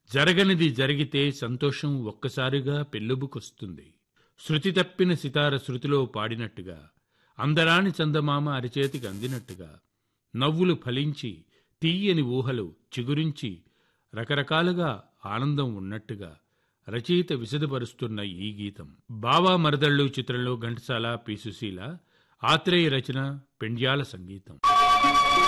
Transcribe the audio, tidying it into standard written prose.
జరగనిది జరిగితే సంతోషం ఒక్కసారిగా పెళ్ళుబుకొస్తుంది. శృతి తప్పిన సితార శృతిలో పాడినట్టుగా, అందరాని చందమామ అరిచేతికి అందినట్టుగా, నవ్వులు ఫలించి తీయని ఊహలు చిగురించి రకరకాలుగా ఆనందం ఉన్నట్టుగా రచయిత విశదపరుస్తున్న ఈ గీతం బావా మరదళ్ళు చిత్రంలో ఘంటసాల పి. సుశీల, ఆత్రేయ రచన, పెండ్యాల సంగీతం.